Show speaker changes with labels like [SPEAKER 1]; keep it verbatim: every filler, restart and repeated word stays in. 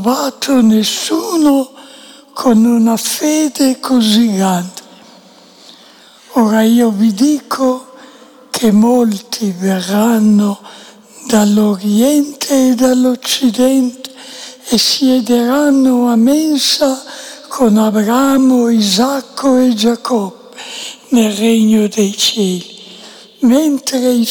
[SPEAKER 1] trovato nessuno con una fede così grande. Ora io vi dico che molti verranno dall'Oriente e dall'Occidente e siederanno a mensa con Abramo, Isacco e Giacobbe nel regno dei cieli, mentre i